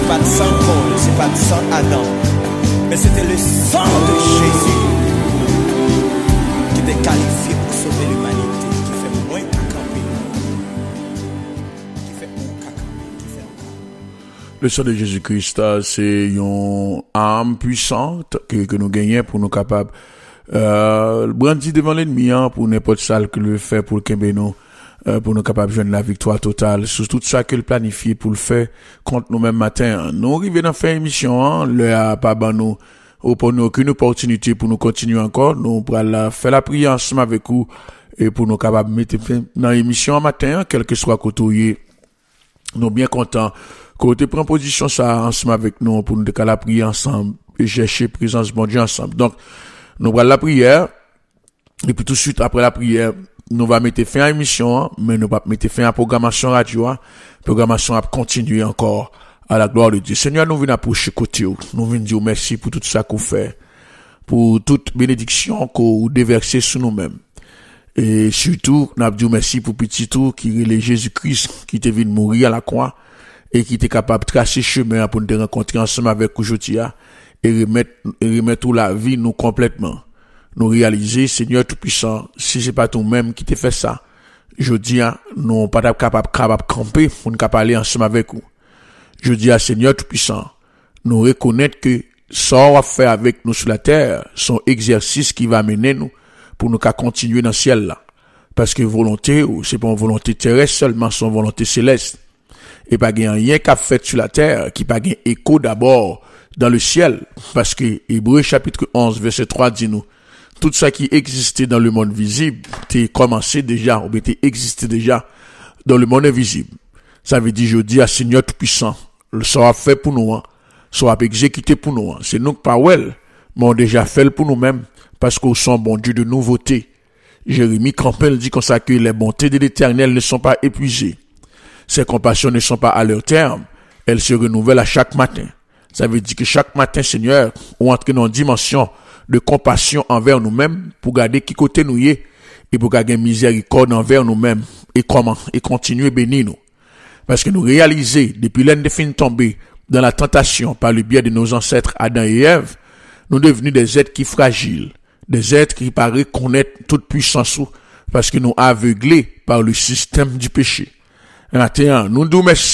pas de sang Paul, c'est pas de sang Adam, mais c'était le sang de Jésus qui était qualifié pour sauver l'humanité, qui fait moins qu'à camper, qui fait moins qu'à camper, qui fait moins. Le sang de Jésus-Christ, c'est une arme puissante que nous gagnons pour nous capables brandir devant l'ennemi pour n'importe ça que le fait pour que nous pour nous capables de joindre la victoire totale sur tout ça que le planifie pour le faire contre nous même matin. Nous arrivons dans fin émission, le a pas ban nous pour nous aucune opportunité pour nous continuer encore. Nous pour faire la prière ensemble avec vous et pour nous capables mettre fin dans l'émission matin, quel que soit côté. Nous bien contents côté prend position ça ensemble avec nous pour nous la prière ensemble et chercher présence bon Dieu ensemble. Donc nous prenons la prière et puis tout de suite après la prière nous va mettre fin à l'émission, mais nous va mettre fin à la programmation radio. La programmation va continuer encore à la gloire de Dieu. Seigneur, nous venons approcher côté. Nous venons dire merci pour tout ça qu'on fait, pour toute bénédiction qu'on déverse sur nous-mêmes. Et surtout, nous dit merci pour petit tout qui est Jésus-Christ qui était venu mourir à la croix et qui était capable de tracer chemin pour nous rencontrer ensemble avec aujourd'hui et remettre la vie nous complètement. Nous réaliser, Seigneur Tout-Puissant, si c'est pas toi-même qui t'a fait ça, je dis, nous pas capable camper pour nous parler ensemble avec vous. Je dis à Seigneur Tout-Puissant, nous reconnaître que ça on va faire avec nous sur la terre, son exercice qui va mener nous pour nous continuer dans le ciel là. Parce que volonté, c'est pas une volonté terrestre seulement, son volonté céleste. Et pas rien qu'a fait sur la terre, qui pas gain écho d'abord dans le ciel. Parce que Hébreux chapitre 11, verset 3 dit nous, tout ça qui existait dans le monde visible, t'es commencé déjà, ou bien t'es existé déjà dans le monde invisible. Ça veut dire, je dis à Seigneur Tout-Puissant, le sera fait pour nous, sera exécuté pour nous. C'est nous que pas well, mais on déjà fait pour nous-mêmes, parce qu'on sont bon Dieu de nouveauté. Jérémie Campbell dit comme ça que les bontés de l'Éternel ne sont pas épuisées. Ses compassions ne sont pas à leur terme. Elles se renouvellent à chaque matin. Ça veut dire que chaque matin, Seigneur, on entre dans une dimension de compassion envers nous-mêmes pour garder qui côté nous y est et pour garder miséricorde envers nous-mêmes et continuer bénir nous. Parce que nous réaliser depuis l'année de fin tombée dans la tentation par le biais de nos ancêtres Adam et Ève, nous devenus des êtres qui fragiles, des êtres qui paraissent connaître toute puissance parce que nous aveuglés par le système du péché. Maintenant, nous nous merci